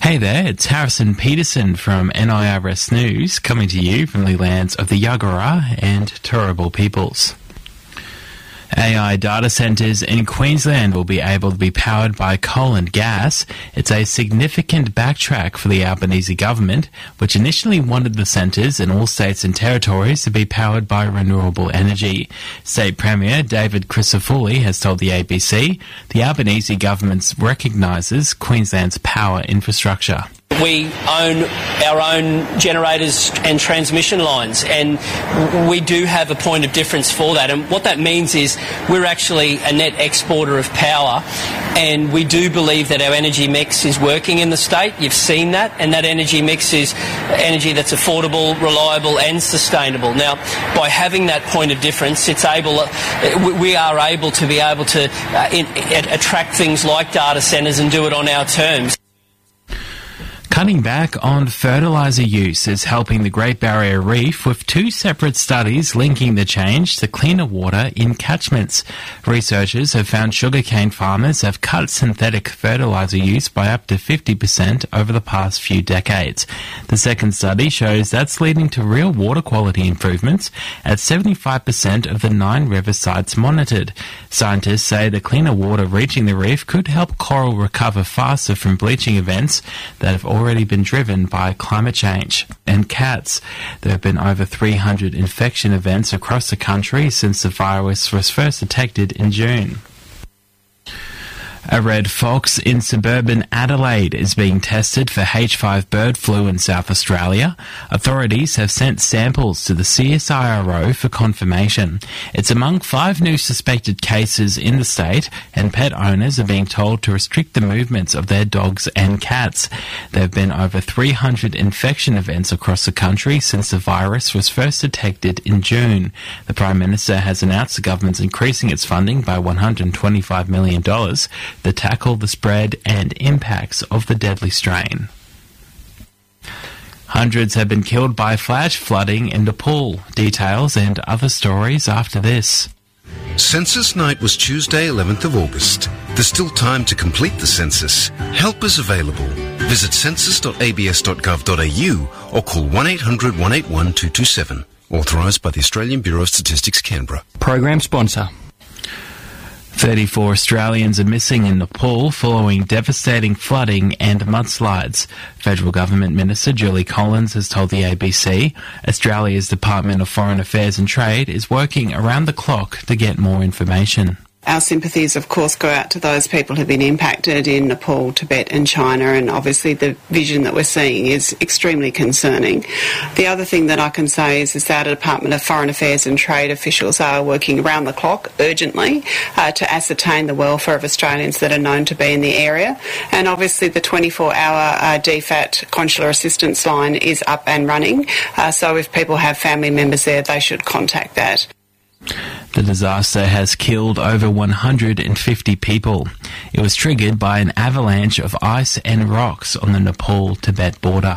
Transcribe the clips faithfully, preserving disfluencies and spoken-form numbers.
Hey there, it's Harrison Peterson from N I R S News, coming to you from the lands of the Yagara and Turrbal peoples. A I data centres in Queensland will be able to be powered by coal and gas. It's a significant backtrack for the Albanese government, which initially wanted the centres in all states and territories to be powered by renewable energy. State Premier David Crisafulli has told the A B C the Albanese government recognises Queensland's power infrastructure. We own our own generators and transmission lines, and we do have a point of difference for that. And what that means is we're actually a net exporter of power, and we do believe that our energy mix is working in the state. You've seen that, and that energy mix is energy that's affordable, reliable and sustainable. Now, by having that point of difference, it's able, we are able to be able to uh, in, attract things like data centres and do it on our terms. Cutting back on fertiliser use is helping the Great Barrier Reef, with two separate studies linking the change to cleaner water in catchments. Researchers have found sugarcane farmers have cut synthetic fertiliser use by up to fifty percent over the past few decades. The second study shows that's leading to real water quality improvements at seventy-five percent of the nine river sites monitored. Scientists say the cleaner water reaching the reef could help coral recover faster from bleaching events that have already already been driven by climate change. And cats. There have been over three hundred infection events across the country since the virus was first detected in June. A red fox in suburban Adelaide is being tested for H five bird flu in South Australia. Authorities have sent samples to the C S I R O for confirmation. It's among five new suspected cases in the state, and pet owners are being told to restrict the movements of their dogs and cats. There have been over three hundred infection events across the country since the virus was first detected in June. The Prime Minister has announced the government's increasing its funding by one hundred twenty-five million dollars to tackle the spread and impacts of the deadly strain. Hundreds have been killed by flash flooding in Nepal. Details and other stories after this. Census night was Tuesday, eleventh of August. There's still time to complete the census. Help is available. Visit census dot a b s dot gov dot a u or call one eight hundred one eight one two two seven. Authorised by the Australian Bureau of Statistics, Canberra. Program sponsor. thirty-four Australians are missing in Nepal following devastating flooding and mudslides. Federal Government Minister Julie Collins has told the A B C Australia's Department of Foreign Affairs and Trade is working around the clock to get more information. Our sympathies, of course, go out to those people who have been impacted in Nepal, Tibet and China, and obviously the vision that we're seeing is extremely concerning. The other thing that I can say is, is that the Department of Foreign Affairs and Trade officials are working around the clock urgently uh, to ascertain the welfare of Australians that are known to be in the area. And obviously the twenty-four hour uh, D F A T consular assistance line is up and running, uh, so if people have family members there, they should contact that. The disaster has killed over one hundred fifty people. It was triggered by an avalanche of ice and rocks on the Nepal-Tibet border.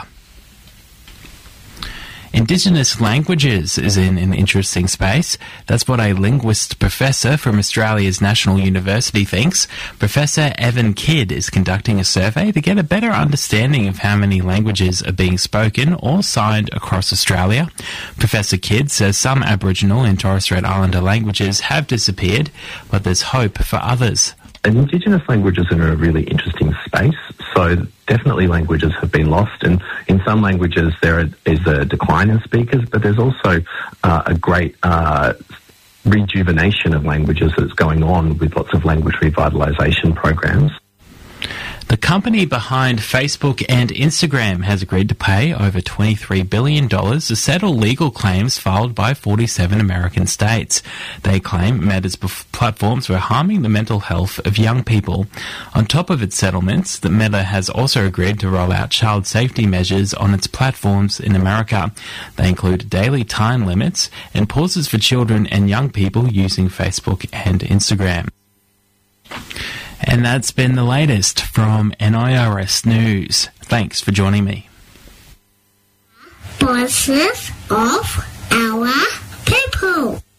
Indigenous languages is in an interesting space. That's what a linguist professor from Australia's National University thinks. Professor Evan Kidd is conducting a survey to get a better understanding of how many languages are being spoken or signed across Australia. Professor Kidd says some Aboriginal and Torres Strait Islander languages have disappeared, but there's hope for others. Indigenous languages are in a really interesting space. So definitely languages have been lost, and in some languages there is a decline in speakers, but there's also uh, a great uh, rejuvenation of languages that's going on with lots of language revitalisation programs. The company behind Facebook and Instagram has agreed to pay over twenty-three billion dollars to settle legal claims filed by forty-seven American states. They claim Meta's platforms were harming the mental health of young people. On top of its settlements, the Meta has also agreed to roll out child safety measures on its platforms in America. They include daily time limits and pauses for children and young people using Facebook and Instagram. And that's been the latest from N I R S News. Thanks for joining me. Voices of our people.